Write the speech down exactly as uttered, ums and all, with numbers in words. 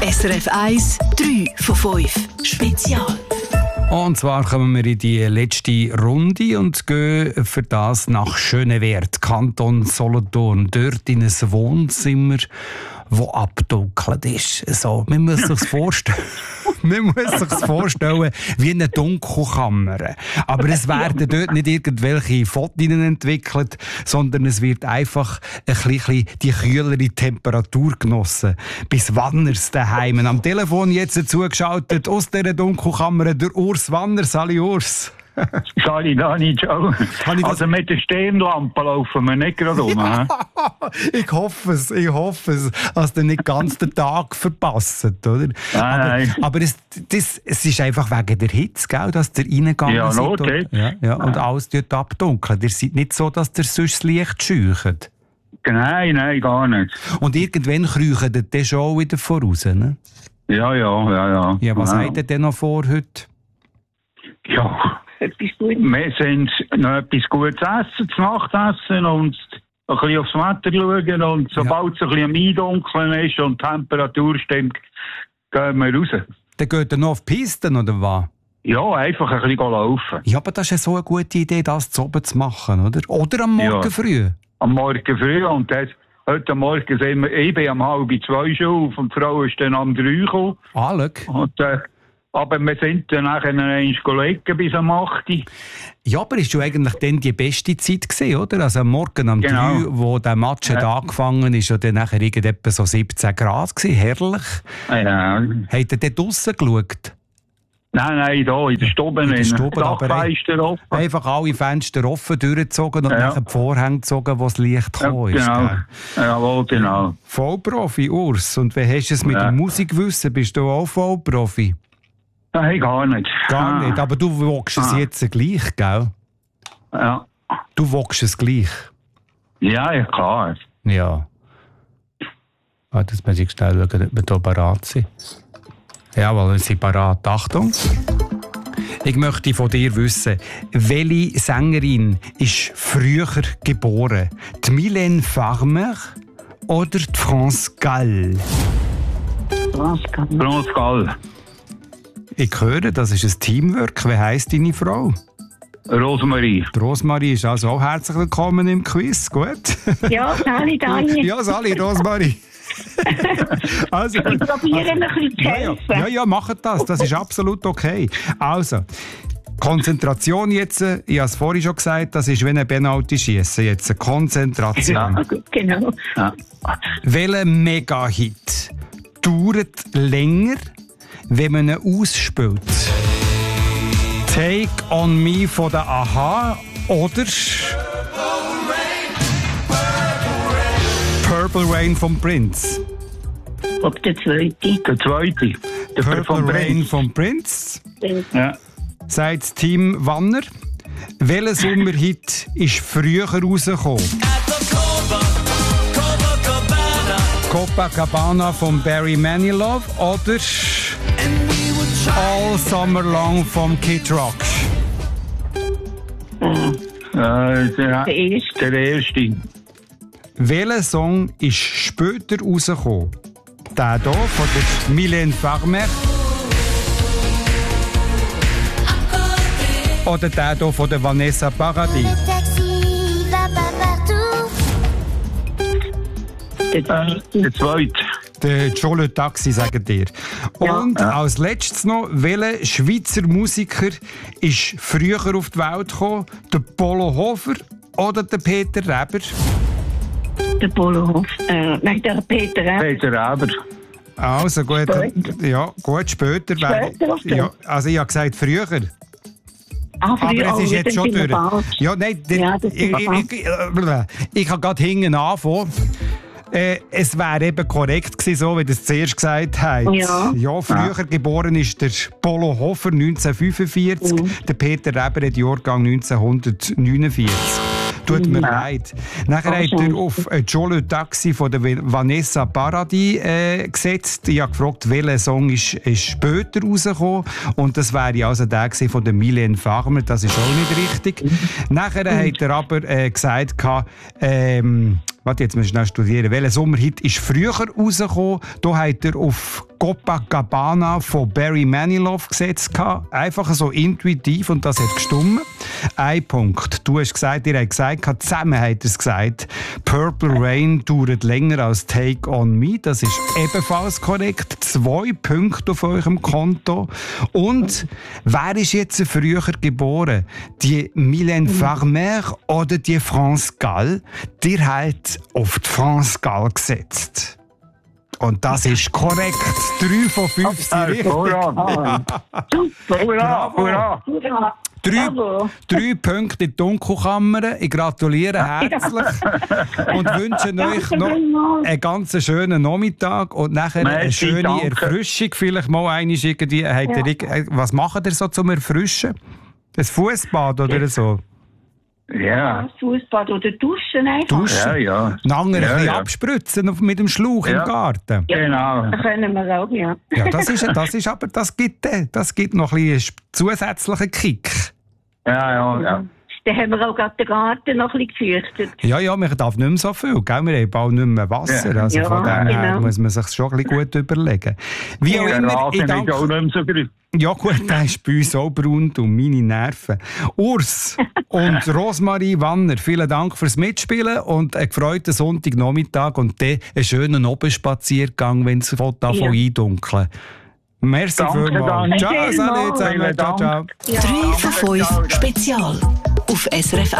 S R F eins, drei von fünf. Spezial. Und zwar kommen wir in die letzte Runde und gehen für das nach Schönewert, Kanton Solothurn. Dort in ein Wohnzimmer, das abdunkelt ist. So, man muss sich vorstellen, man muss sich vorstellen wie eine Dunkelkammer. Aber es werden dort nicht irgendwelche Fotos entwickelt, sondern es wird einfach ein bisschen die kühlere Temperatur genossen. Bis Wanners daheim. Am Telefon jetzt zugeschaltet aus dieser Dunkelkammer der Urs Wanner. Sali Urs. Sali, Dani, ciao. Also mit der Stirnlampe laufen wir nicht gerade um. Ich hoffe es, ich hoffe es, dass ihr nicht ganz den Tag verpasst, oder? Nein, aber nein. aber es, das, es ist einfach wegen der Hitze, gell, dass ihr reingegangen Ja, seid. Not, und, ja, ja, und alles dort abdunkelt. Ihr seid nicht so, dass ihr sonst das Licht scheucht. Nein, nein, gar nicht. Und irgendwann kriechen ihr dann schon wieder voraus, ne? Ja, ja, ja, ja. Ja, was ja. habt ihr denn noch vor heute? Ja, Etwas Gutes. wir sind noch etwas Gutes essen, zu Nacht essen und ein bisschen aufs Wetter schauen. Und sobald es ein bisschen am Eindunkeln ist und die Temperatur stimmt, gehen wir raus. Dann geht ihr noch auf die Pisten, oder was? Ja, einfach ein bisschen laufen. Ja, aber das ist ja so eine gute Idee, das zu oben zu machen, oder? Oder am Morgen Ja. früh. Am Morgen früh und das, heute Morgen sind wir, ich bin um halb zwei schon auf und die Frau ist dann um drei gekommen. Ah, schau. Und, äh, aber wir sind dann nachher einmal gelegen bis am acht. Ja, aber ist schon eigentlich dann die beste Zeit gewesen, oder? Also am Morgen um Genau. drei, wo der Match hat Ja. angefangen ist, ja dann nachher etwa so siebzehn Grad gewesen. Herrlich. Ja. Habt ihr dort draussen geschaut? Nein, nein, da in der Stube. In der Stube, aber Dachfenster offen. Einfach alle Fenster offen durchgezogen und Ja. nachher die Vorhänge gezogen, wo das Licht Ja, gekommen ist. genau. gell? Jawohl, genau. Vollprofi, Urs. Und wie hast du es mit Ja. dem Musikwissen? Bist du auch Vollprofi? Nein, gar nicht. Gar Ah. nicht. Aber du wogst es Ah. jetzt gleich, gell? Ja, Du wogst es gleich. ja, ja klar. Ja. Ah, das muss ich schnell schauen, ob wir hier parat sind. Jawohl, wir sind parat. Achtung. Ich möchte von dir wissen, welche Sängerin ist früher geboren? Die Mylène Farmer oder die France Gall? France Gall. Ich höre, das ist ein Teamwork. Wie heisst deine Frau? Rosemarie. Die Rosmarie ist also auch herzlich willkommen im Quiz. Gut? Ja, Sali, Dani. Ja, Sali, Rosmarie. Also, Ich probiere ein bisschen zu ja, ja. helfen. ja, ja, macht das. Das ist absolut okay. Also, Konzentration jetzt. Ich habe es vorhin schon gesagt, das ist wie ein Penalty-Schiessen. Jetzt Konzentration. Ja. Genau. Ja. Welcher Mega-Hit dauert länger, wenn man ihn ausspielt? Take on Me von der A-ha oder Purple Rain vom Prince? Ob der zweite. Der zweite. Der Purple vom Rain Prinz. vom Prince. Ja. Sagt das Team Wanner. Welcher Sommerhit ist früher rausgekommen? Copacabana von Barry Manilow oder All Summer Long vom Kid Rock? Äh, der, Der erste. der erste. Welcher Song ist später rausgekommen? Der hier von der Mylène Farmer oder der hier von der Vanessa Paradis? Der Äh, zweite. der zweite. Der Jole Taxi, sagt ihr. Und Ja. als letztes noch, welcher Schweizer Musiker ist früher auf die Welt gekommen? Der Polo Hofer oder der Peter Reber? Der Polohof. Äh, nein, der Peter. Äh, Peter Reber. Also gut, Später. ja, gut, später. weil- Später, okay. ja, also ich habe gesagt früher. Ah, Aber früher, es ist oh, jetzt dann schon sind wir durch. falsch. Ja, nein, der, Ja, das ich, sind wir ich, ich, äh, ich habe gerade hinten angefangen. Äh, es wäre eben korrekt gewesen, so wie du es zuerst gesagt hast. Ja. ja früher Ja. geboren ist der Polo Hofer neunzehnhundertfünfundvierzig, Mhm. der Peter Reber hat Jahrgang neunzehnhundertneunundvierzig. Tut mir Ja. leid. Nachher Ah, hat er schön. auf äh, Jole Taxi von der Vanessa Paradis äh, gesetzt. Ich habe gefragt, welcher Song ist, ist später rausgekommen. Und das wäre also der gewesen von der Mylène Farmer. Das ist auch nicht richtig. Nachher hat er aber äh, gesagt, ähm, warte, jetzt müssen wir schnell studieren. Welcher Sommerhit ist früher rausgekommen? Da hat er auf Copacabana von Barry Manilow gesetzt. Einfach so intuitiv und das hat gestimmt. Ein Punkt. Du hast gesagt, ihr habt gesagt, zusammen hat er es gesagt, Purple Rain dauert länger als Take On Me. Das ist ebenfalls korrekt. Zwei Punkte auf eurem Konto. Und wer ist jetzt früher geboren? Die Mylène Farmer oder die France Gall? Die hat auf die France Gall gesetzt. Und das ist korrekt. Drei von fünf sind richtig. Hurra! Hurra! Hurra! Drei, drei Punkte in die Dunkelkammer. Ich gratuliere herzlich und wünsche euch noch einen ganz schönen Nachmittag und nachher eine Merci, schöne danke. Erfrischung. Vielleicht mal einmal irgendwie. Habt ihr, was macht ihr so zum Erfrischen? Ein Fußbad oder so? Ja. Fußbad oder Duschen einfach. Duschen? Ja, ja. Nachher Ja, ein bisschen ja. abspritzen auf- mit dem Schlauch Ja. im Garten. Genau. Das können wir auch, ja. Ja, das ist, das ist aber, das gibt, äh, das gibt noch ein bisschen zusätzlichen Kick. Ja, ja, ja. Dann haben wir auch gerade den Garten noch ein bisschen gefürchtet. Ja, ja, man darf nicht mehr so viel, gell? Wir haben bald nicht mehr Wasser. Ja. Also Ja, von dem her genau. muss man sich schon ein bisschen gut überlegen. Wie auch Der immer, Rasen ich ist danke... auch nicht mehr so grün. Ja gut, der ist bei uns auch braun und meine Nerven. Urs und Rosmarie Wanner, vielen Dank fürs Mitspielen und einen gefreuten Sonntagnachmittag und dann einen schönen Abendspaziergang, wenn es davon Ja. eindunkeln. Merci Danke, vielmals. Dani. Ciao, salut zusammen. Vielen Ciao, ciao. Dank. drei von fünf Spezial auf S R F